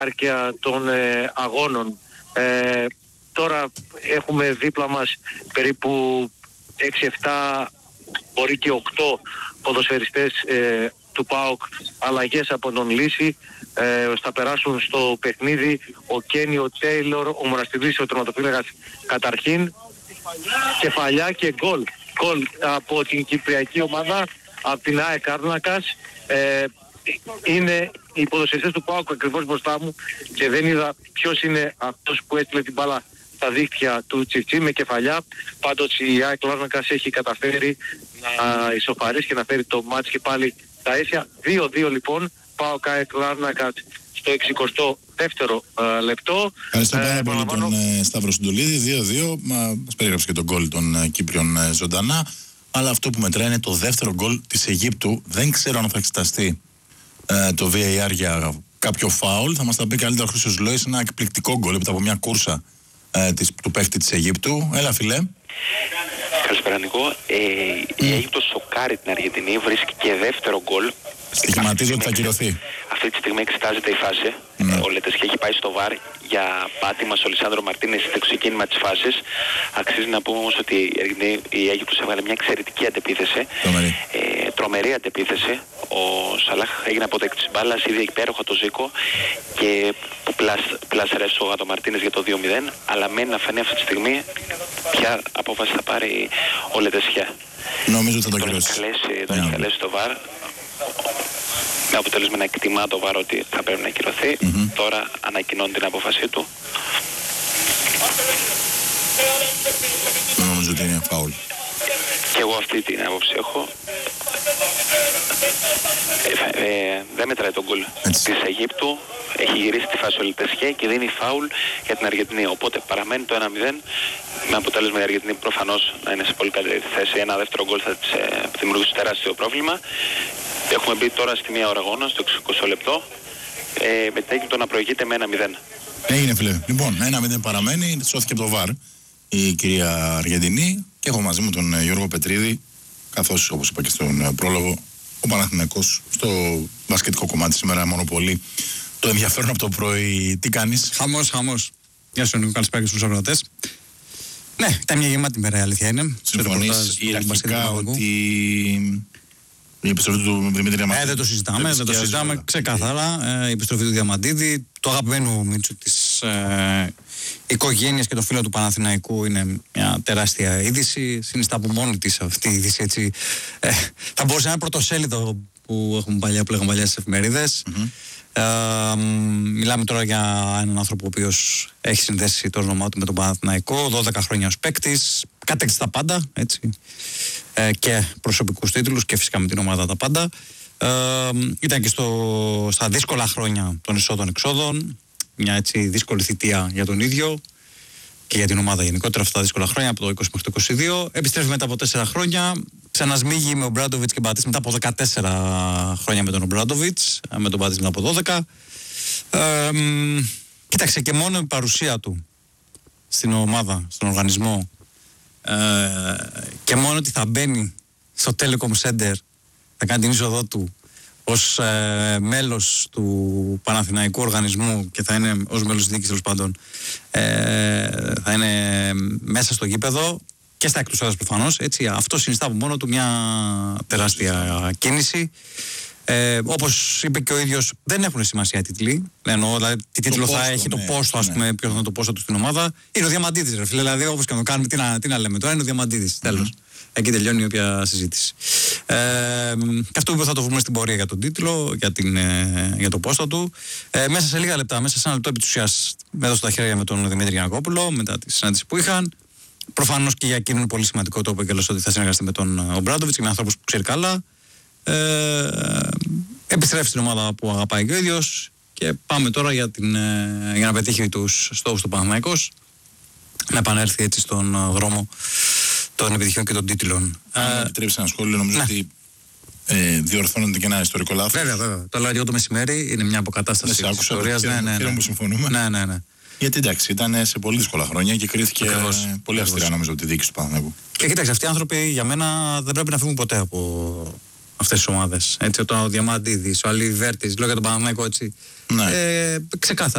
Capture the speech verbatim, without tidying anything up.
διάρκεια των ε, αγώνων. Ε, τώρα έχουμε δίπλα μας περίπου έξι εφτά, μπορεί και οκτώ ποδοσφαιριστές ε, του ΠΑΟΚ, αλλαγές από τον Λύση. Ε, θα περάσουν στο παιχνίδι ο Κένι, ο Τέιλορ, ο Μοραστιδής, ο τερματοφύλακας καταρχήν. Κεφαλιά και γκολ. Γκολ από την κυπριακή ομάδα, από την ΑΕΚ Άρνακας. Ε, είναι οι ποδοσφαιριστές του ΠΑΟΚ ακριβώς μπροστά μου και δεν είδα ποιος είναι αυτός που έστειλε την μπάλα στα δίχτυα του Τσιτσί με κεφαλιά. Πάντως η ΑΕΚ Λάρνακας έχει καταφέρει να ισοφαρίσει και να φέρει το μάτς και πάλι τα αίσια. δύο δύο λοιπόν, ΠΑΟΚ ΑΕΚ Λάρνακας στο εξηκοστό δεύτερο uh, λεπτό. Ευχαριστώ πάρα ε, πολύ τον ε, Σταύρο Σουντολίδη. δύο δύο, μας περίγραψε και τον γκολ των ε, Κύπριων ε, ζωντανά. Αλλά αυτό που μετράει είναι το δεύτερο γκολ της Αιγύπτου. Δεν ξέρω αν θα εξεταστεί ε, το βι έι αρ για κάποιο φάουλ. Θα μας τα πει καλύτερα ο Χρήστος Λόης. Ένα εκπληκτικό γκολ από μια κούρσα ε, της, του παίχτη της Αιγύπτου. Έλα φιλέ. Καλησπέρα Νικό. Ε, mm. Η Αίγυπτος σοκάρει την Αργεντινή, βρίσκει και δεύτερο γκολ. Στοιχηματίζω ότι θα κυρωθεί. Αυτή τη στιγμή εξετάζεται η φάση. Mm. Ο Λετεσχέ έχει πάει στο βαρ για πάτημα στο Λισάνδρο Μαρτίνες στο ξεκίνημα της φάσης. Αξίζει να πούμε όμως ότι η Αίγυπτος έβγαλε μια εξαιρετική αντεπίθεση. Τρομερή. Ε, τρομερή αντεπίθεση. Ο Σαλάχ έγινε αποδέκτης μπάλας, είδε υπέροχα το Ζήκο και πλάσαρε ο Γατο Μαρτίνες για το δύο μηδέν. Αλλά μένει να φανεί αυτή τη στιγμή ποια απόφαση θα πάρει ο Λετεσχέ. Νομίζω ότι θα το κυρώσει. Τον έχει καλέσει στο βαρ. Με αποτέλεσμα να εκτιμά το βάρο ότι θα πρέπει να ακυρωθεί. Mm-hmm. Τώρα ανακοινώνει την απόφασή του. Νομίζω ότι είναι φάουλ. Και εγώ αυτή την άποψη έχω. Ε, ε, δεν μετράει τον γκολ της Αιγύπτου. Έχει γυρίσει τη φάση ο Λετεσχέ και δίνει φάουλ για την Αργεντινή. Οπότε παραμένει το ένα μηδέν. Με αποτέλεσμα η Αργεντινή προφανώς να είναι σε πολύ καλύτερη θέση. Ένα δεύτερο γκολ θα της ε, δημιουργήσει τεράστιο πρόβλημα. Έχουμε μπει τώρα στη μία ώρα αγώνα, στο εικοστό λεπτό. Ε, με την Αίγυπτο να προηγείται με ένα μηδέν. Έγινε φίλε. Λοιπόν, ένα μηδέν παραμένει. Σώθηκε από το βαρ η κυρία Αργεντινή. Και έχω μαζί μου τον Γιώργο Πετρίδη. Καθώς, όπως είπα και στον πρόλογο, ο Παναθηναϊκός στο μπασκετικό κομμάτι σήμερα μονοπολεί το ενδιαφέρον από το πρωί. Τι κάνεις? Χαμός, χαμός. Γεια σου Νίκο, καλησπέρα και στους ακροατές. Ναι, ήταν μια γεμάτη μέρα, η αλήθεια είναι. Συμφωνείς ιεραρχικά ότι η επιστροφή του Δημήτρη Διαμαντίδη? Ε, δεν το συζητάμε, δεν το συζητάμε ξεκάθαρα. Ε, η επιστροφή του Διαμαντίδη, το αγαπημένο Μίτσου της ε, οικογένειας και των φίλων του Παναθηναϊκού είναι μια τεράστια είδηση. Συνιστά από μόνη της αυτή η είδηση, έτσι. Ε, θα μπορούσε να είναι πρωτοσέλιδο που έχουμε παλιά, που λέγαμε παλιά στις εφημερίδες. Mm-hmm. Ε, μιλάμε τώρα για έναν άνθρωπο ο οποίος έχει συνδέσει το όνομά του με τον Παναθηναϊκό, δώδεκα χρόνια ως παίκτης, κατέκτησε τα πάντα, έτσι, ε, και προσωπικούς τίτλους και φυσικά με την ομάδα τα πάντα. Ε, ήταν και στο, στα δύσκολα χρόνια των εισόδων-εξόδων, μια έτσι δύσκολη θητεία για τον ίδιο και για την ομάδα γενικότερα αυτά τα δύσκολα χρόνια, από το είκοσι μέχρι το είκοσι δύο. Επιστρέφει μετά από τέσσερα χρόνια, ξανασμίγει με ο Μπράντοβιτς και Μπατίστα μετά από δεκατέσσερα χρόνια με τον Μπράντοβιτς, με τον Μπατίστα μετά από δώδεκα. Ε, κοίταξε, και μόνο η παρουσία του στην ομάδα, στον οργανισμό, ε, και μόνο ότι θα μπαίνει στο Telecom Center, θα κάνει την είσοδό του ως ε, μέλος του Παναθηναϊκού οργανισμού και θα είναι ως μέλος της διοίκησης, τέλος πάντων, ε, θα είναι μέσα στο γήπεδο και στα εκτός έδρας προφανώς, έτσι. Αυτό συνιστά από μόνο του μια τεράστια κίνηση. Ε, όπως είπε και ο ίδιος, δεν έχουν σημασία οι τίτλοι. Εννοώ, δηλαδή, τι τίτλο θα έχει, ναι, το πόστο, ας πούμε, ναι, ποιο θα είναι το πόστο του στην ομάδα. Είναι ο Διαμαντίδης, ρε φίλε. Δηλαδή, όπως και να το κάνουμε, τι να, τι να λέμε τώρα, είναι ο Διαμαντίδης. Mm-hmm. Τέλος. Εκεί τελειώνει η όποια συζήτηση. Ε, και αυτό που θα το βρούμε στην πορεία για τον τίτλο, για, την, ε, για το πόστο του. Ε, μέσα σε λίγα λεπτά, μέσα σε ένα λεπτό επί της ουσίας, έδωσε τα χέρια με τον Δημήτρη Γιαννακόπουλο, μετά τη συνάντηση που είχαν. Προφανώς και για εκείνον είναι πολύ σημαντικό το είπε ότι θα συνεργαστεί με τον Ομπράντοβιτς, είναι άνθρωπος που ξέρει καλά. Ε, επιστρέφει στην ομάδα που αγαπάει και ο ίδιος και πάμε τώρα για, την, ε, για να πετύχει τους στόχους του Παναθηναϊκός, να επανέλθει έτσι στον δρόμο των επιτυχιών και των τίτλων. Αν ε, επιτρέψει ένα σχόλιο, νομίζω, ναι, ότι ε, διορθώνεται και ένα ιστορικό λάθος. Βέβαια, βέβαια. Το λέω εγώ το μεσημέρι, είναι μια αποκατάσταση της ιστορίας. Ναι, ναι, ναι. ναι. που συμφωνούμε. Ναι, ναι, ναι. Γιατί εντάξει, ήταν σε πολύ δύσκολα χρόνια και κρίθηκε Ακριβώς. πολύ αυστηρά, νομίζω, τη διοίκηση του Παναθηναϊκού. Και κοίταξε, αυτοί οι άνθρωποι για μένα δεν πρέπει να φύγουν ποτέ από αυτές τις ομάδες. Έτσι, ο Διαμαντίδης, ο Αλιβέρτης, λέω για τον Παναθηναϊκό, έτσι. Ναι. Ε, ξεκάθαρα.